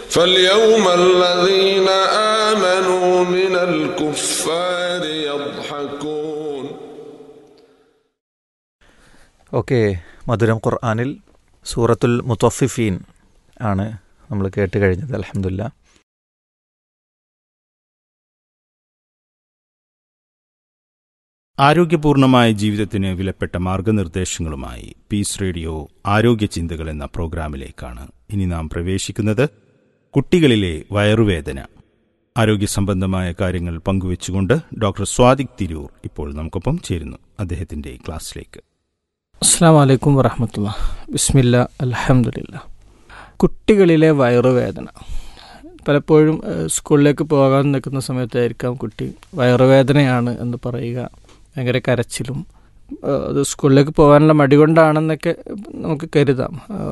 فاليوم الذين آمنوا من الكفار يضحكون. Okay, മധുരം ഖുർആനിൽ സൂറത്തുൽ മുത്തഫിഫീൻ ആണ് നമ്മൾ കേട്ട് കഴിഞ്ഞത്. അൽഹംദുലില്ലാ. ആരോഗ്യപൂർണമായ ജീവിതത്തിന് വിലപ്പെട്ട മാർഗനിർദ്ദേശങ്ങളുമായി പീസ് റേഡിയോ ആരോഗ്യ ചിന്തകൾ എന്ന പ്രോഗ്രാമിലേക്കാണ് ഇനി നാം പ്രവേശിക്കുന്നത്. കുട്ടികളിലെ വയറുവേദന, ആരോഗ്യ സംബന്ധമായ കാര്യങ്ങൾ പങ്കുവെച്ചുകൊണ്ട് ഡോക്ടർ സ്വാദിഖ് തിരൂർ ഇപ്പോൾ നമുക്കൊപ്പം ചേരുന്നു. അദ്ദേഹത്തിന്റെ ക്ലാസ്സിലേക്ക്. അസ്സലാമു അലൈക്കും വറഹ്മത്തുള്ളാഹി. ബിസ്മില്ലാ, അൽഹംദുലില്ലാ. കുട്ടികളിലെ വയറുവേദന പലപ്പോഴും സ്കൂളിലേക്ക് പോകാൻ നിൽക്കുന്ന സമയത്തായിരിക്കാം കുട്ടി വയറുവേദനയാണ് എന്ന് പറയുക. ഭയങ്കര കരച്ചിലും, അത് സ്കൂളിലേക്ക് പോകാനുള്ള മടി കൊണ്ടാണെന്നൊക്കെ നമുക്ക് കരുതാം.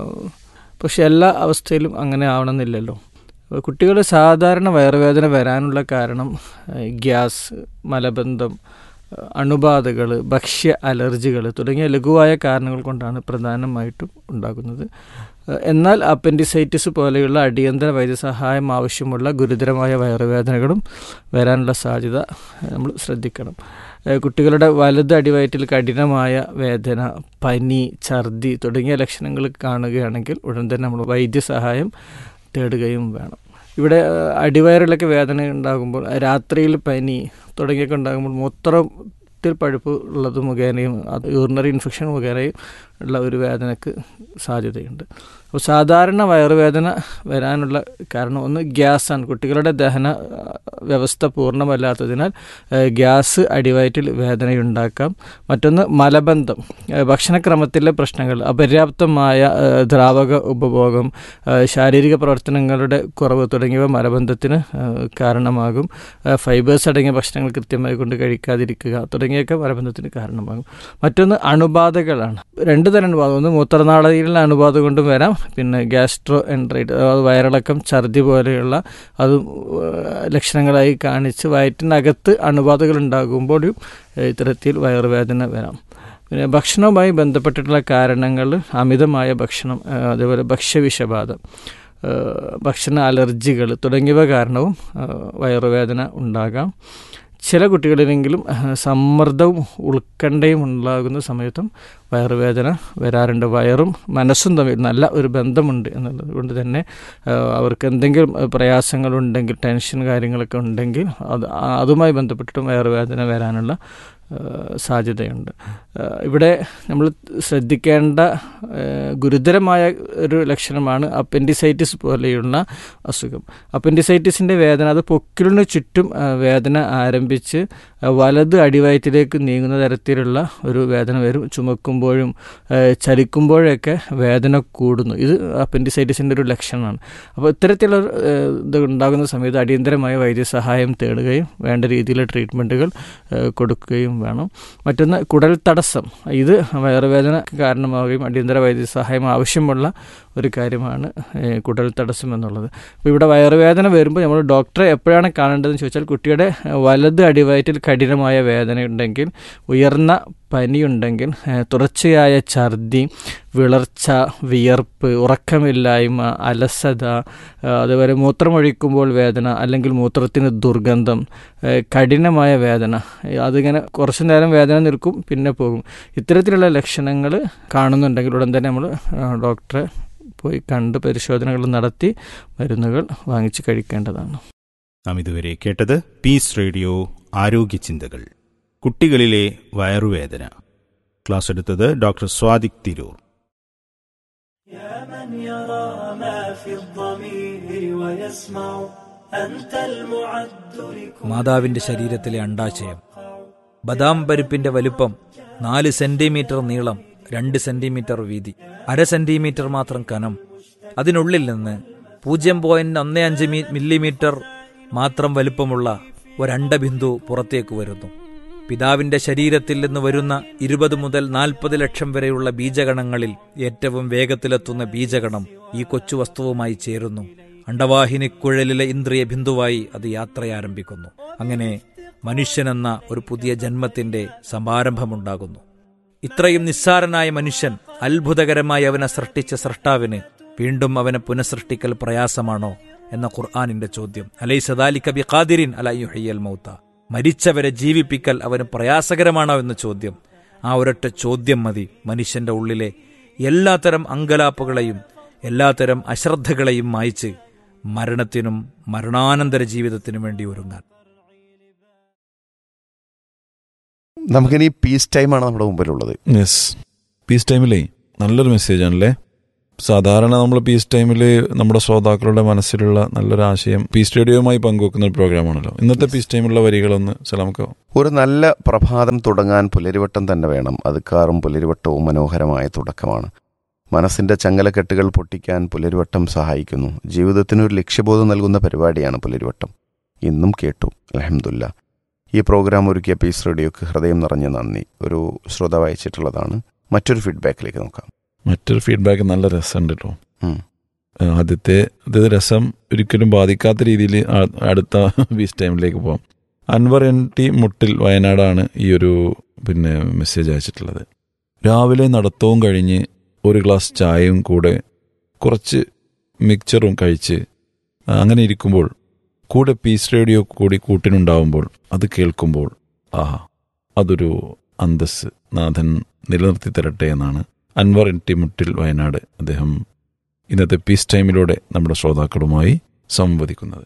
പക്ഷെ എല്ലാ അവസ്ഥയിലും അങ്ങനെ ആവണമെന്നില്ലല്ലോ. കുട്ടികൾ സാധാരണ വയറുവേദന വരാനുള്ള കാരണം ഗ്യാസ്, മലബന്ധം, അണുബാധകൾ, ഭക്ഷ്യ അലർജികൾ തുടങ്ങിയ ലഘുവായ കാരണങ്ങൾ കൊണ്ടാണ് പ്രധാനമായിട്ടും ഉണ്ടാകുന്നത്. എന്നാൽ അപ്പൻഡിസൈറ്റിസ് പോലെയുള്ള അടിയന്തര വൈദ്യസഹായം ആവശ്യമുള്ള ഗുരുതരമായ വയറുവേദനകളും വരാനുള്ള സാധ്യത നമ്മൾ ശ്രദ്ധിക്കണം. കുട്ടികളുടെ വലത് അടിവയറ്റിൽ കഠിനമായ വേദന, പനി, ഛർദി തുടങ്ങിയ ലക്ഷണങ്ങൾ കാണുകയാണെങ്കിൽ ഉടൻ തന്നെ നമ്മൾ വൈദ്യസഹായം തേടുകയും വേണം. ഇവിടെ അടിവയറിലൊക്കെ വേദന ഉണ്ടാകുമ്പോൾ, രാത്രിയിൽ പനി തുടങ്ങിയൊക്കെ ഉണ്ടാകുമ്പോൾ മൂത്രത്തിൽ പഴുപ്പ് ഉള്ളത് മുഖേനയും അത് യൂറിനറി ഇൻഫെക്ഷൻ മുഖേനയും ഉള്ള ഒരു വേദനയ്ക്ക് സാധ്യതയുണ്ട്. അപ്പോൾ സാധാരണ വയറുവേദന വരാനുള്ള കാരണം ഒന്ന് ഗ്യാസാണ്. കുട്ടികളുടെ ദഹന വ്യവസ്ഥ പൂർണ്ണമല്ലാത്തതിനാൽ ഗ്യാസ് അടിവയറ്റിൽ വേദനയുണ്ടാക്കാം. മറ്റൊന്ന് മലബന്ധം, ഭക്ഷണക്രമത്തിലെ പ്രശ്നങ്ങൾ, അപര്യാപ്തമായ ദ്രാവക ഉപഭോഗം, ശാരീരിക പ്രവർത്തനങ്ങളുടെ കുറവ് തുടങ്ങിയവ മലബന്ധത്തിന് കാരണമാകും. ഫൈബേഴ്സ് അടങ്ങിയ ഭക്ഷണങ്ങൾ കൃത്യമായി കൊണ്ട് കഴിക്കാതിരിക്കുക തുടങ്ങിയൊക്കെ മലബന്ധത്തിന് കാരണമാകും. മറ്റൊന്ന് അണുബാധകളാണ്. രണ്ട് തരം അണുബാധ, ഒന്ന് മൂത്രനാളിയിലുള്ള അണുബാധ കൊണ്ടും വരാം. പിന്നെ ഗ്യാസ്ട്രോ എൻട്രൈറ്റ്, അതായത് വയറിളക്കം, ഛർദി പോലെയുള്ള അത് ലക്ഷണങ്ങളായി കാണിച്ച് വയറ്റിനകത്ത് അണുബാധകൾ ഉണ്ടാകുമ്പോഴും ഇത്തരത്തിൽ വയറുവേദന വരാം. പിന്നെ ഭക്ഷണവുമായി ബന്ധപ്പെട്ടിട്ടുള്ള കാരണങ്ങൾ അമിതമായ ഭക്ഷണം, അതേപോലെ ഭക്ഷ്യവിഷബാധ, ഭക്ഷണ അലർജികൾ തുടങ്ങിയവ കാരണവും വയറുവേദന ഉണ്ടാകാം. ചില കുട്ടികളിലെങ്കിലും സമ്മർദ്ദവും ഉത്കണ്ഠയും ഉണ്ടാകുന്ന സമയത്തും വയറുവേദന വരാറുണ്ട്. വയറും മനസ്സും തമ്മിൽ നല്ല ഒരു ബന്ധമുണ്ട് എന്നുള്ളത് കൊണ്ട് തന്നെ അവർക്ക് എന്തെങ്കിലും പ്രയാസങ്ങളുണ്ടെങ്കിൽ, ടെൻഷൻ കാര്യങ്ങളൊക്കെ ഉണ്ടെങ്കിൽ അതുമായി ബന്ധപ്പെട്ടിട്ടും വയറുവേദന വരാനുള്ള സാധ്യതയുണ്ട്. ഇവിടെ നമ്മൾ ശ്രദ്ധിക്കേണ്ട ഗുരുതരമായ ഒരു ലക്ഷണമാണ് അപ്പൻഡിസൈറ്റിസ് പോലെയുള്ള അസുഖം. അപ്പൻഡിസൈറ്റിസിൻ്റെ വേദന അത് പൊക്കിളിന് ചുറ്റും വേദന ആരംഭിച്ച് വലത് അടിവയറ്റിലേക്ക് നീങ്ങുന്ന തരത്തിലുള്ള ഒരു വേദന വരും. ചുമക്കുമ്പോഴും ചലിക്കുമ്പോഴൊക്കെ വേദന കൂടുന്നു. ഇത് അപ്പൻഡിസൈറ്റിസിൻ്റെ ഒരു ലക്ഷണമാണ്. അപ്പോൾ ഇത്തരത്തിലുള്ള ഇത് ഉണ്ടാകുന്ന സമയത്ത് അടിയന്തരമായ വൈദ്യസഹായം തേടുകയും വേണ്ട രീതിയിലുള്ള ട്രീറ്റ്മെൻറ്റുകൾ കൊടുക്കുകയും വേണം. മറ്റൊന്ന് കുടൽ തടസ്സം, ഇത് വയറുവേദന കാരണമാവുകയും അടിയന്തര വൈദ്യസഹായം ആവശ്യമുള്ള ഒരു കാര്യമാണ് കുടൽ തടസ്സം എന്നുള്ളത്. അപ്പോൾ ഇവിടെ വയറുവേദന വരുമ്പോൾ നമ്മൾ ഡോക്ടറെ എപ്പോഴാണ് കാണേണ്ടതെന്ന് ചോദിച്ചാൽ, കുട്ടിയുടെ വലത് അടിവയറ്റിൽ കഠിനമായ വേദനയുണ്ടെങ്കിൽ, ഉയർന്ന പനിയുണ്ടെങ്കിൽ, തുടർച്ചയായ ഛർദി, വിളർച്ച, വിയർപ്പ്, ഉറക്കമില്ലായ്മ, അലസത, അതുപോലെ മൂത്രമൊഴിക്കുമ്പോൾ വേദന അല്ലെങ്കിൽ മൂത്രത്തിന് ദുർഗന്ധം, കഠിനമായ വേദന, അതിങ്ങനെ കുറച്ചു നേരം വേദന നിൽക്കും പിന്നെ പോകും, ഇത്തരത്തിലുള്ള ലക്ഷണങ്ങൾ കാണുന്നുണ്ടെങ്കിൽ ഉടൻ തന്നെ നമ്മൾ ഡോക്ടറെ പോയി കണ്ട് പരിശോധനകൾ നടത്തി മരുന്നുകൾ വാങ്ങിച്ച് കഴിക്കേണ്ടതാണ്. നാം ഇതുവരെ കേട്ടത് പീസ് റേഡിയോ ആരോഗ്യ ചിന്തകൾ, കുട്ടികളിലെ വയറുവേദന. ക്ലാസ് എടുത്തത് ഡോക്ടർ സ്വാദിഖ് തിരൂർ. മാതാവിന്റെ ശരീരത്തിലെ അണ്ഡാശയം, ബദാം പരിപ്പിന്റെ വലുപ്പം 4 സെന്റിമീറ്റർ നീളം, 2 സെന്റിമീറ്റർ വീതി, 1/2 സെന്റിമീറ്റർ മാത്രം കനം. അതിനുള്ളിൽ നിന്ന് 0.15 മില്ലിമീറ്റർ മാത്രം വലുപ്പമുള്ള ഒരണ്ടബിന്ദു പുറത്തേക്ക് വരുന്നു. പിതാവിന്റെ ശരീരത്തിൽ നിന്ന് വരുന്ന 20 മുതൽ 40 ലക്ഷം വരെയുള്ള ബീജഗണങ്ങളിൽ ഏറ്റവും വേഗത്തിലെത്തുന്ന ബീജഗണം ഈ കൊച്ചു വസ്തുവുമായി ചേരുന്നു. അണ്ടവാഹിനിക്കുഴലിലെ ഇന്ദ്രിയ ബിന്ദുവായി അത് യാത്രയാരംഭിക്കുന്നു. അങ്ങനെ മനുഷ്യനെന്ന ഒരു പുതിയ ജന്മത്തിന്റെ സമാരംഭമുണ്ടാകുന്നു. ഇത്രയും നിസ്സാരനായ മനുഷ്യൻ അത്ഭുതകരമായി അവനെ സൃഷ്ടിച്ച സൃഷ്ടാവിന് വീണ്ടും അവനെ പുനഃസൃഷ്ടിക്കൽ പ്രയാസമാണോ? എന്ന ഖുർആനിന്റെ ചോദ്യം. അലൈസ ദാലിക ബിഖാദിരിൻ അലാ യുഹ്യിൽ മൗത, മരിച്ചവരെ ജീവിപ്പിക്കൽ അവന് പ്രയാസകരമാണോ എന്ന ചോദ്യം. ആ ഒരൊറ്റ ചോദ്യം മതി മനുഷ്യന്റെ ഉള്ളിലെ എല്ലാത്തരം അങ്കലാപ്പുകളെയും എല്ലാത്തരം അശ്രദ്ധകളെയും മായ്ച്ച് മരണത്തിനും മരണാനന്തര ജീവിതത്തിനും വേണ്ടി ഒരുങ്ങാൻ. നമുക്കിനി പീസ് ടൈമാണ് നമ്മുടെ മുമ്പിലുള്ളത്. യെസ്, പീസ് ടൈമിലേ നല്ലൊരു മെസ്സേജാണല്ലേ. സാധാരണ നമ്മൾ പീസ് ടൈമിൽ നമ്മുടെ ശ്രോതാക്കളുടെ മനസ്സിലുള്ള നല്ലൊരു ആശയം പീസ് റേഡിയോയുമായി പങ്കുവെക്കുന്ന ഒരു പ്രോഗ്രാമാണല്ലോ. ഇന്നത്തെ പീസ് ടൈമിലുള്ള വരികളൊന്ന് സലാമക്കോ. ഒരു നല്ല പ്രഭാതം തുടങ്ങാൻ പുലരിവട്ടം തന്നെ വേണം. അത് കാറും പുലരിവട്ടവും മനോഹരമായ തുടക്കമാണ്. മനസ്സിൻ്റെ ചങ്ങലക്കെട്ടുകൾ പൊട്ടിക്കാൻ പുലരിവട്ടം സഹായിക്കുന്നു. ജീവിതത്തിനൊരു ലക്ഷ്യബോധം നൽകുന്ന പരിപാടിയാണ് പുലരിവട്ടം. ഇന്നും കേട്ടു, അൽഹംദുലില്ലാ. ഈ പ്രോഗ്രാം ഒരുക്കിയ പീസ് റേഡിയോക്ക് ഹൃദയം നിറഞ്ഞ നന്ദി. ഒരു ശ്രോതാവ് അയച്ചിട്ടുള്ളതാണ്. മറ്റൊരു ഫീഡ്ബാക്കിലേക്ക് നോക്കാം. മറ്റൊരു ഫീഡ്ബാക്ക് നല്ല രസമുണ്ട് കേട്ടോ. ആദ്യത്തെ രസം ഒരിക്കലും ബാധിക്കാത്ത രീതിയിൽ അടുത്ത പീസ് ടൈമിലേക്ക് പോകാം. അൻവർ NT മുട്ടിൽ വയനാടാണ് ഈ ഒരു മെസ്സേജ് അയച്ചിട്ടുള്ളത്. രാവിലെ നടത്തവും കഴിഞ്ഞ് ഒരു ഗ്ലാസ് ചായയും കൂടെ കുറച്ച് മിക്സറും കഴിച്ച് അങ്ങനെ ഇരിക്കുമ്പോൾ കൂടെ പീസ് റേഡിയോ കൂടി കൂട്ടിനുണ്ടാവുമ്പോൾ അത് കേൾക്കുമ്പോൾ അതൊരു അന്തസ് നാഥൻ നിലനിർത്തി തരട്ടെ എന്നാണ് അൻവർ NT മുട്ടിൽ വയനാട്. അദ്ദേഹം ഇന്നത്തെ പീസ് ടൈമിലൂടെ നമ്മുടെ ശ്രോതാക്കളുമായി സംവദിക്കുന്നത്.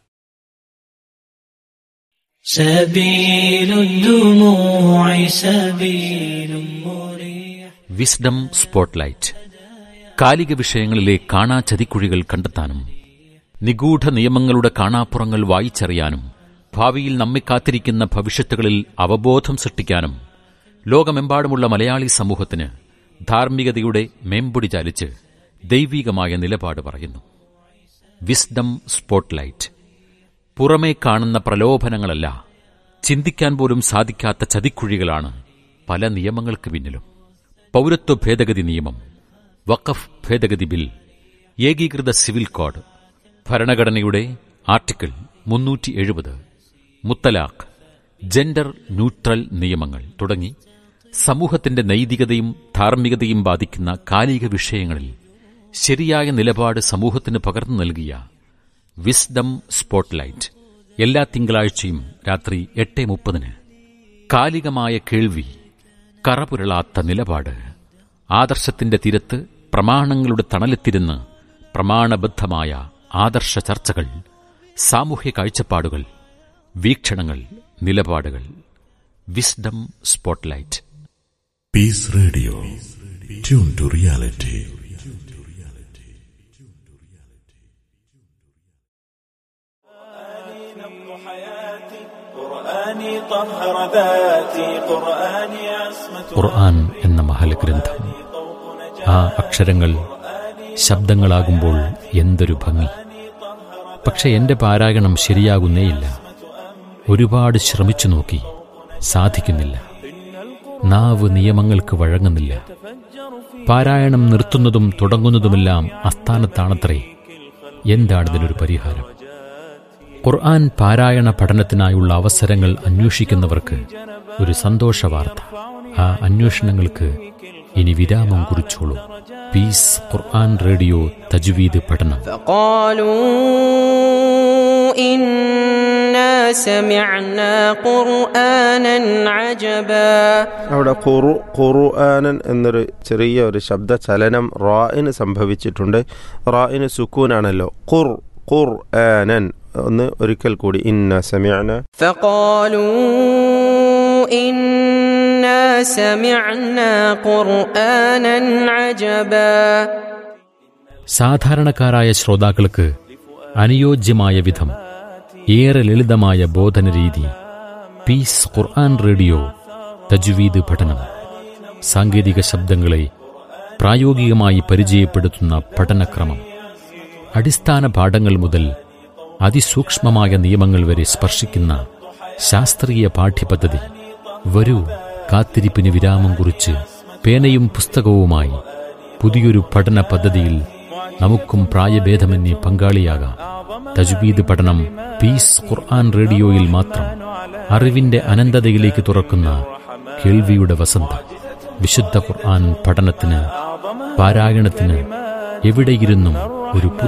Wisdom spotlight. കാലിക വിഷയങ്ങളിലെ കാണാ ചതിക്കുഴികൾ കണ്ടെത്താനും നിഗൂഢ നിയമങ്ങളുടെ കാണാപ്പുറങ്ങൾ വായിച്ചറിയാനും ഭാവിയിൽ നമ്മെ കാത്തിരിക്കുന്ന ഭവിഷ്യത്തുകളിൽ അവബോധം സൃഷ്ടിക്കാനും ലോകമെമ്പാടുമുള്ള മലയാളി സമൂഹത്തിന് ധാർമ്മികതയുടെ മേമ്പൊടി ചാലിച്ച് ദൈവികമായ നിലപാട് പറയുന്നു. Wisdom spotlight. പുറമേ കാണുന്ന പ്രലോഭനങ്ങളല്ല, ചിന്തിക്കാൻ പോലും സാധിക്കാത്ത ചതിക്കുഴികളാണ് പല നിയമങ്ങൾക്ക് പിന്നിലും. പൗരത്വ ഭേദഗതി നിയമം, വഖഫ് ഭേദഗതി ബിൽ, ഏകീകൃത സിവിൽ കോഡ്, ഭരണഘടനയുടെ ആർട്ടിക്കിൾ 370, മുത്തലാഖ്, ജെൻഡർ ന്യൂട്രൽ നിയമങ്ങൾ തുടങ്ങി സമൂഹത്തിന്റെ നൈതികതയും ധാർമ്മികതയും ബാധിക്കുന്ന കാലിക വിഷയങ്ങളിൽ ശരിയായ നിലപാട് സമൂഹത്തിന് പകർന്നു നൽകിയ വിസ്ഡം സ്പോട്ട്ലൈറ്റ് എല്ലാ തിങ്കളാഴ്ചയും രാത്രി 8:30. കാലികമായ കേൾവി, കറപുരളാത്ത നിലപാട്, ആദർശത്തിന്റെ തീരത്ത് പ്രമാണങ്ങളുടെ തണലെത്തിരുന്ന് പ്രമാണബദ്ധമായ ആദർശ ചർച്ചകൾ, സാമൂഹ്യ കാഴ്ചപ്പാടുകൾ, വീക്ഷണങ്ങൾ, നിലപാടുകൾ. Wisdom spotlight. Piece radio, tune to reality. ഖുർആൻ എന്ന മഹൽഗ്രന്ഥം, ആ അക്ഷരങ്ങൾ ശബ്ദങ്ങളാകുമ്പോൾ എന്തൊരു ഭംഗി! പക്ഷെ എന്റെ പാരായണം ശരിയാകുന്നേയില്ല. ഒരുപാട് ശ്രമിച്ചു നോക്കി, സാധിക്കുന്നില്ല. നാവ് നിയമങ്ങൾക്ക് വഴങ്ങുന്നില്ല. പാരായണം നിർത്തുന്നതും തുടങ്ങുന്നതുമെല്ലാം അസ്ഥാനത്താണത്രേ. എന്താണിതിനൊരു പരിഹാരം? ഖുർആൻ പാരായണ പഠനത്തിനായുള്ള അവസരങ്ങൾ അന്വേഷിക്കുന്നവർക്ക് ഒരു സന്തോഷവാർത്ത. ആ അന്വേഷണങ്ങൾക്ക് ഇനി വിരാമം കുറിച്ചോളൂ. പീസ് ഖുർആൻ റേഡിയോ തജ്വീദ് പഠനം. അവിടെ ഖുർആനൻ എന്നൊരു ചെറിയ ഒരു ശബ്ദ ചലനം റായിന് സംഭവിച്ചിട്ടുണ്ട്. റായിന് സുക്കൂനാണല്ലോ. ഖുർആനൻ. ഒന്ന് ഒരിക്കൽ കൂടി. ഇന്ന സമിഅന ഫഖാലൂ ഇന്നാ സമിഅനാ ഖുർആനൻ അജബാ. സാധാരണക്കാരായ ശ്രോതാക്കൾക്ക് അനുയോജ്യമായ വിധം ഏറെ ലളിതമായ ബോധന രീതി. പീസ് ഖുർആൻ റേഡിയോ തജ്വീദ് പഠനം. സാങ്കേതിക ശബ്ദങ്ങളെ പ്രായോഗികമായി പരിചയപ്പെടുത്തുന്ന പഠനക്രമം. അടിസ്ഥാന പാഠങ്ങൾ മുതൽ അതിസൂക്ഷ്മമായ നിയമങ്ങൾ വരെ സ്പർശിക്കുന്ന ശാസ്ത്രീയ പാഠ്യപദ്ധതി. വരൂ, കാത്തിരിപ്പിന് വിരാമം കുറിച്ച് പേനയും പുസ്തകവുമായി പുതിയൊരു പഠന പദ്ധതിയിൽ നമുക്കും പ്രായഭേദമന്യേ പങ്കാളിയാകാം. തജ്വീദ് പഠനം പീസ് ഖുർആൻ റേഡിയോയിൽ മാത്രം. അറിവിന്റെ അനന്തതയിലേക്ക് തുറക്കുന്ന കേൾവിയുടെ വസന്തം. വിശുദ്ധ ഖുർആൻ പഠനത്തിന്, പാരായണത്തിന് എവിടെയിരുന്നും ഒരു